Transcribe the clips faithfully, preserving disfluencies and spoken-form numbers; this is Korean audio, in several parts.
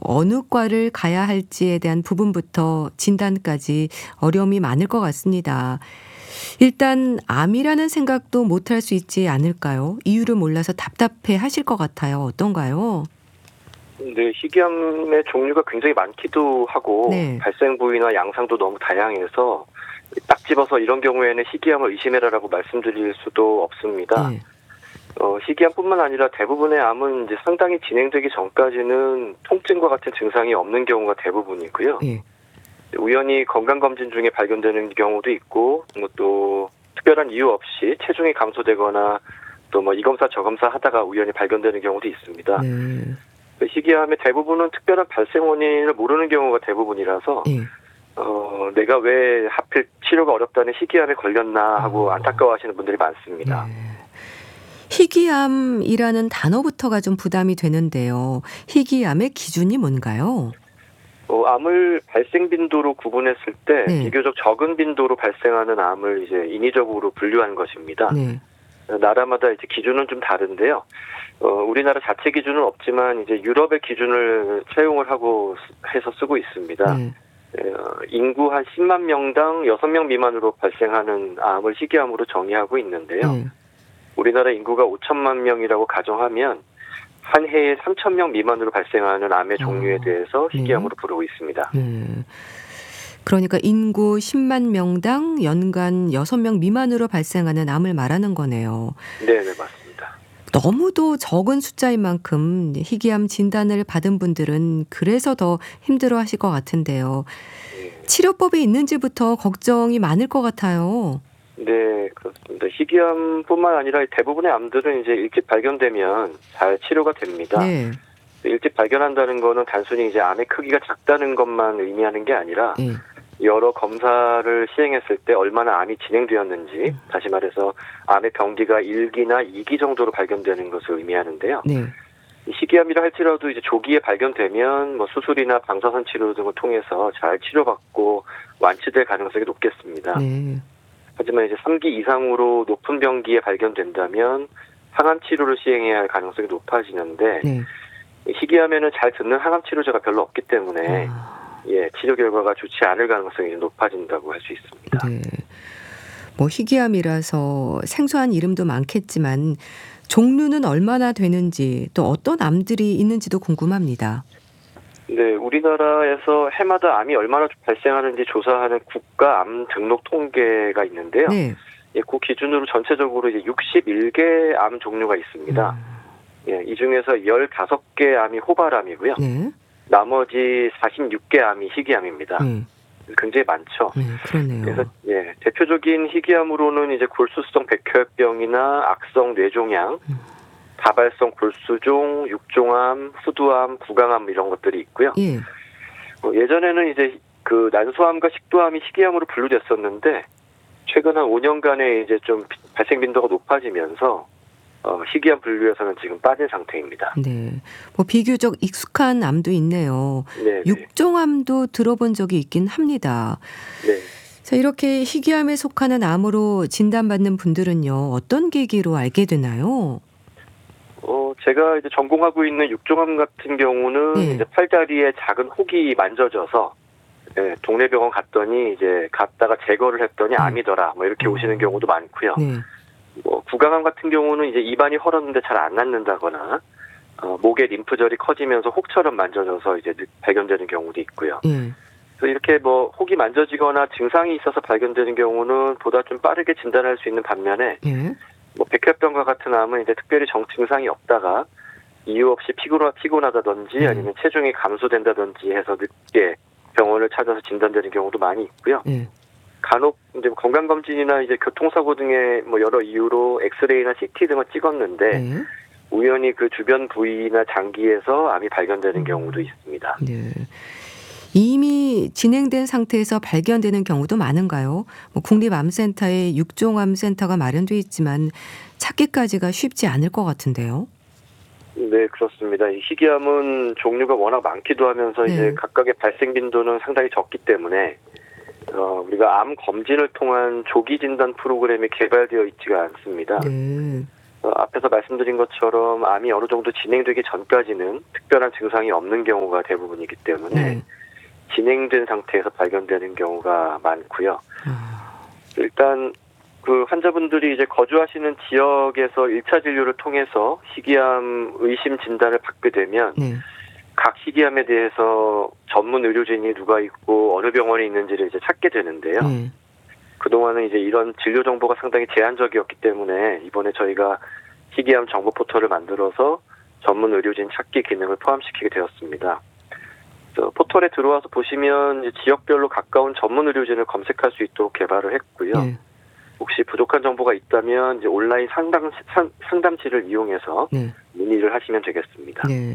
어느 과를 가야 할지에 대한 부분부터 진단까지 어려움이 많을 것 같습니다. 일단 암이라는 생각도 못할 수 있지 않을까요? 이유를 몰라서 답답해 하실 것 같아요. 어떤가요? 네, 희귀암의 종류가 굉장히 많기도 하고 네. 발생 부위나 양상도 너무 다양해서 딱 집어서 이런 경우에는 희귀암을 의심해라라고 말씀드릴 수도 없습니다. 네. 어, 희귀암뿐만 아니라 대부분의 암은 이제 상당히 진행되기 전까지는 통증과 같은 증상이 없는 경우가 대부분이고요. 예. 우연히 건강검진 중에 발견되는 경우도 있고, 뭐 또 특별한 이유 없이 체중이 감소되거나 또 뭐 이 검사 저 검사 하다가 우연히 발견되는 경우도 있습니다. 네. 희귀암의 대부분은 특별한 발생 원인을 모르는 경우가 대부분이라서 예. 어, 내가 왜 하필 치료가 어렵다는 희귀암에 걸렸나 하고 어. 안타까워하시는 분들이 많습니다. 네. 희귀암이라는 단어부터가 좀 부담이 되는데요. 희귀암의 기준이 뭔가요? 어, 암을 발생 빈도로 구분했을 때 네. 비교적 적은 빈도로 발생하는 암을 이제 인위적으로 분류한 것입니다. 네. 나라마다 이제 기준은 좀 다른데요. 어, 우리나라 자체 기준은 없지만 이제 유럽의 기준을 채용을 하고 해서 쓰고 있습니다. 네. 어, 인구 한 십만 명당 여섯 명 미만으로 발생하는 암을 희귀암으로 정의하고 있는데요. 네. 우리나라 인구가 오천만 명이라고 가정하면 한 해에 삼천 명 미만으로 발생하는 암의 종류에 어. 대해서 네. 희귀암으로 부르고 있습니다. 네. 그러니까 인구 십만 명당 연간 여섯 명 미만으로 발생하는 암을 말하는 거네요. 네, 네, 맞습니다. 너무도 적은 숫자인 만큼 희귀암 진단을 받은 분들은 그래서 더 힘들어하실 것 같은데요. 네. 치료법이 있는지부터 걱정이 많을 것 같아요. 네, 그렇습니다. 희귀암뿐만 아니라 대부분의 암들은 이제 일찍 발견되면 잘 치료가 됩니다. 네. 일찍 발견한다는 거는 단순히 이제 암의 크기가 작다는 것만 의미하는 게 아니라 네. 여러 검사를 시행했을 때 얼마나 암이 진행되었는지, 다시 말해서 암의 병기가 일 기나 이 기 정도로 발견되는 것을 의미하는데요. 네. 희귀암이라 할지라도 이제 조기에 발견되면 뭐 수술이나 방사선 치료 등을 통해서 잘 치료받고 완치될 가능성이 높겠습니다. 네. 하지만 이제 삼 기 이상으로 높은 병기에 발견된다면 항암 치료를 시행해야 할 가능성이 높아지는데 네. 희귀암에는 잘 듣는 항암 치료제가 별로 없기 때문에 아. 예, 치료 결과가 좋지 않을 가능성이 높아진다고 할 수 있습니다. 네. 뭐 희귀암이라서 생소한 이름도 많겠지만 종류는 얼마나 되는지 또 어떤 암들이 있는지도 궁금합니다. 네, 우리나라에서 해마다 암이 얼마나 발생하는지 조사하는 국가 암 등록 통계가 있는데요. 네. 예, 그 기준으로 전체적으로 이제 육십일 개 암 종류가 있습니다. 음. 예, 이 중에서 열다섯 개 암이 호발암이고요. 네. 나머지 사십육 개 암이 희귀암입니다. 네. 굉장히 많죠. 네, 그러네요. 그래서 예, 대표적인 희귀암으로는 이제 골수성 백혈병이나 악성 뇌종양, 음. 다발성 골수종, 육종암, 후두암, 구강암 이런 것들이 있고요. 예. 어, 예전에는 이제 그 난소암과 식도암이 희귀암으로 분류됐었는데 최근 한 오 년간에 이제 좀 발생 빈도가 높아지면서 어, 희귀암 분류에서는 지금 빠진 상태입니다. 네. 뭐 비교적 익숙한 암도 있네요. 네. 육종암도 들어본 적이 있긴 합니다. 네. 자, 이렇게 희귀암에 속하는 암으로 진단받는 분들은요, 어떤 계기로 알게 되나요? 어, 제가 이제 전공하고 있는 육종암 같은 경우는 네. 이제 팔다리에 작은 혹이 만져져서 예, 동네 병원 갔더니 이제 갔다가 제거를 했더니 네. 암이더라. 뭐 이렇게 어. 오시는 경우도 많고요. 네. 뭐 구강암 같은 경우는 이제 입안이 헐었는데 잘 안 낫는다거나 어, 목에 림프절이 커지면서 혹처럼 만져져서 이제 발견되는 경우도 있고요. 예. 그래서 이렇게 뭐 혹이 만져지거나 증상이 있어서 발견되는 경우는 보다 좀 빠르게 진단할 수 있는 반면에 예. 뭐 백혈병과 같은 암은 이제 특별히 정 증상이 없다가 이유 없이 피곤하, 피곤하다든지 음. 아니면 체중이 감소된다든지 해서 늦게 병원을 찾아서 진단되는 경우도 많이 있고요. 예. 간혹 이제 건강검진이나 이제 교통사고 등의 뭐 여러 이유로 엑스레이나 씨티 등을 찍었는데 예. 우연히 그 주변 부위나 장기에서 암이 발견되는 음. 경우도 있습니다. 네. 이미 진행된 상태에서 발견되는 경우도 많은가요? 뭐 국립암센터에 육종암센터가 마련돼 있지만 찾기까지가 쉽지 않을 것 같은데요. 네, 그렇습니다. 이 희귀암은 종류가 워낙 많기도 하면서 네. 이제 각각의 발생 빈도는 상당히 적기 때문에 어, 우리가 암 검진을 통한 조기 진단 프로그램이 개발되어 있지가 않습니다. 네. 어, 앞에서 말씀드린 것처럼 암이 어느 정도 진행되기 전까지는 특별한 증상이 없는 경우가 대부분이기 때문에 네. 진행된 상태에서 발견되는 경우가 많고요. 아, 일단 그 환자분들이 이제 거주하시는 지역에서 일 차 진료를 통해서 희귀암 의심 진단을 받게 되면 네. 각 희귀암에 대해서 전문 의료진이 누가 있고 어느 병원에 있는지를 이제 찾게 되는데요. 네. 그동안은 이제 이런 진료 정보가 상당히 제한적이었기 때문에 이번에 저희가 희귀암 정보 포털을 만들어서 전문 의료진 찾기 기능을 포함시키게 되었습니다. 그래서 포털에 들어와서 보시면 이제 지역별로 가까운 전문 의료진을 검색할 수 있도록 개발을 했고요. 네. 혹시 부족한 정보가 있다면 이제 온라인 상담, 상, 상담실을 이용해서 네. 문의를 하시면 되겠습니다. 네.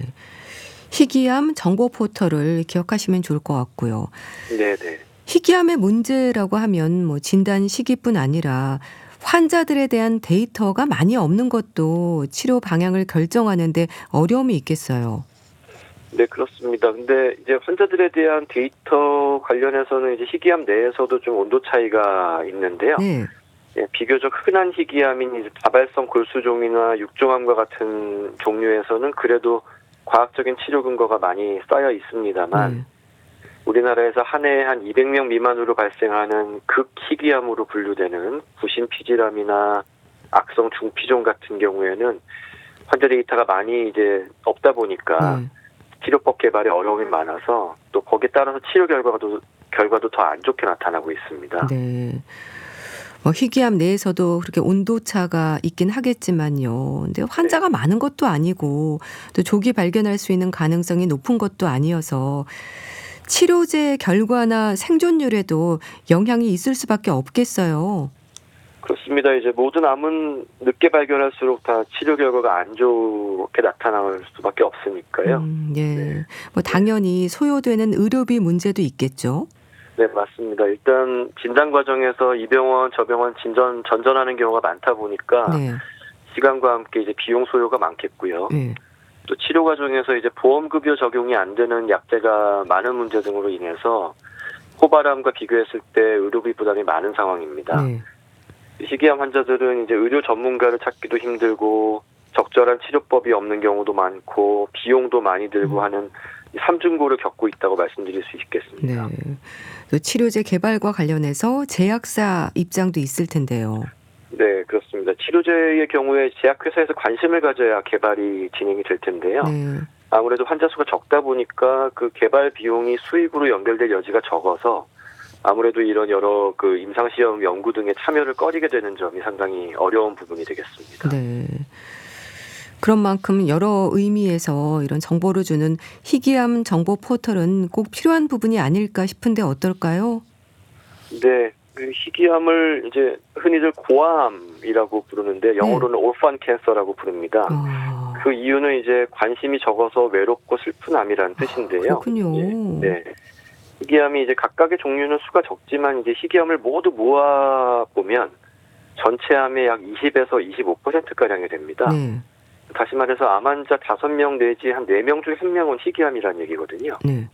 희귀암 정보 포털을 기억하시면 좋을 것 같고요. 네네. 희귀암의 문제라고 하면 뭐 진단 시기뿐 아니라 환자들에 대한 데이터가 많이 없는 것도 치료 방향을 결정하는데 어려움이 있겠어요. 네, 그렇습니다. 근데 이제 환자들에 대한 데이터 관련해서는 이제 희귀암 내에서도 좀 온도 차이가 있는데요. 네. 예, 비교적 흔한 희귀암인 이제 다발성 골수종이나 육종암과 같은 종류에서는 그래도 과학적인 치료 근거가 많이 쌓여 있습니다만 네. 우리나라에서 한 해에 한 이백 명 미만으로 발생하는 극희귀암으로 분류되는 구신피질암이나 악성 중피종 같은 경우에는 환자 데이터가 많이 이제 없다 보니까 네. 치료법 개발에 어려움이 많아서 또 거기에 따라서 치료 결과도 결과도 더 안 좋게 나타나고 있습니다. 네. 뭐 희귀암 내에서도 그렇게 온도 차가 있긴 하겠지만요. 근데 환자가 많은 것도 아니고 또 조기 발견할 수 있는 가능성이 높은 것도 아니어서 치료제 결과나 생존율에도 영향이 있을 수밖에 없겠어요. 그렇습니다. 이제 모든 암은 늦게 발견할수록 다 치료 결과가 안 좋게 나타날 수밖에 없으니까요. 음, 예. 네. 뭐 당연히 소요되는 의료비 문제도 있겠죠. 네, 맞습니다. 일단 진단 과정에서 이 병원 저 병원 진전 전전하는 경우가 많다 보니까 네. 시간과 함께 이제 비용 소요가 많겠고요. 네. 또 치료 과정에서 이제 보험급여 적용이 안 되는 약제가 많은 문제 등으로 인해서 호발암과 비교했을 때 의료비 부담이 많은 상황입니다. 네. 희귀암 환자들은 이제 의료 전문가를 찾기도 힘들고 적절한 치료법이 없는 경우도 많고 비용도 많이 들고 음. 하는 이 삼중고를 겪고 있다고 말씀드릴 수 있겠습니다. 네. 또 치료제 개발과 관련해서 제약사 입장도 있을 텐데요. 네, 그렇습니다. 치료제의 경우에 제약회사에서 관심을 가져야 개발이 진행이 될 텐데요. 네. 아무래도 환자 수가 적다 보니까 그 개발 비용이 수익으로 연결될 여지가 적어서 아무래도 이런 여러 그 임상시험 연구 등의 참여를 꺼리게 되는 점이 상당히 어려운 부분이 되겠습니다. 네. 그런 만큼 여러 의미에서 이런 정보를 주는 희귀암 정보 포털은 꼭 필요한 부분이 아닐까 싶은데 어떨까요? 네, 그 희귀암을 이제 흔히들 고아암이라고 부르는데 영어로는 orphan cancer라고 부릅니다. 아, 그 이유는 이제 관심이 적어서 외롭고 슬픈 암이라는 뜻인데요. 그렇군요. 예, 네. 희귀암이 이제 각각의 종류는 수가 적지만 이제 희귀암을 모두 모아 보면 전체 암의 약 이십에서 이십오 퍼센트 가량이 됩니다. 네. 다시 말해서 암 환자 다섯 명 내지 한 네 명 중에 한 명은 희귀암이라는 얘기거든요. 네.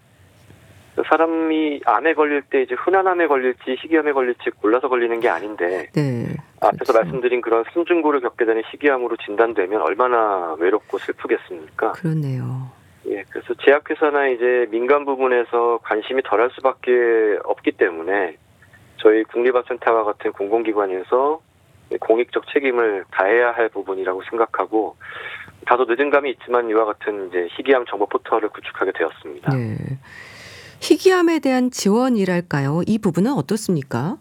사람이 암에 걸릴 때 이제 흔한 암에 걸릴지 희귀암에 걸릴지 골라서 걸리는 게 아닌데 네. 앞에서 그렇죠. 말씀드린 그런 삼중고를 겪게 되는 희귀암으로 진단되면 얼마나 외롭고 슬프겠습니까? 그렇네요. 예, 그래서 제약회사나 이제 민간 부분에서 관심이 덜할 수밖에 없기 때문에 저희 국립암센터와 같은 공공기관에서 공익적 책임을 다해야 할 부분이라고 생각하고 다소 늦은 감이 있지만 이와 같은 이제 희귀암 정보 포털을 구축하게 되었습니다. 네. 희귀암에 대한 지원이랄까요? 이 부분은 어떻습니까?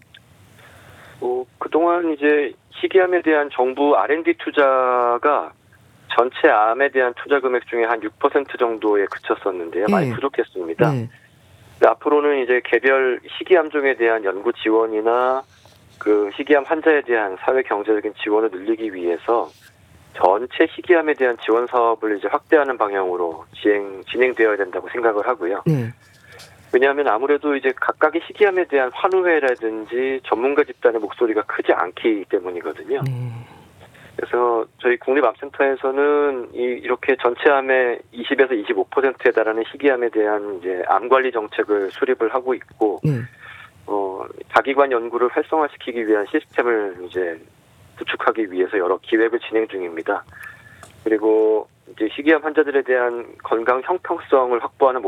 어, 그동안 이제 희귀암에 대한 정부 알 앤 디 투자가 전체 암에 대한 투자 금액 중에 한 육 퍼센트 정도에 그쳤었는데요. 많이 네. 부족했습니다. 네. 근데 앞으로는 이제 개별 희귀암종에 대한 연구 지원이나 그 희귀암 환자에 대한 사회 경제적인 지원을 늘리기 위해서 전체 희귀암에 대한 지원 사업을 이제 확대하는 방향으로 진행 진행되어야 된다고 생각을 하고요. 네. 왜냐하면 아무래도 이제 각각의 희귀암에 대한 환우회라든지 전문가 집단의 목소리가 크지 않기 때문이거든요. 네. 그래서 저희 국립암센터에서는 이 이렇게 전체 암의 이십에서 이십오 퍼센트에 달하는 희귀암에 대한 이제 암 관리 정책을 수립을 하고 있고, 네. 어, 다기관 연구를 활성화시키기 위한 시스템을 이제 구축하기 위해서 여러 기획을 진행 중입니다. 그리고 이제 희귀암 환자들에 대한 건강 형평성을 확보하는 목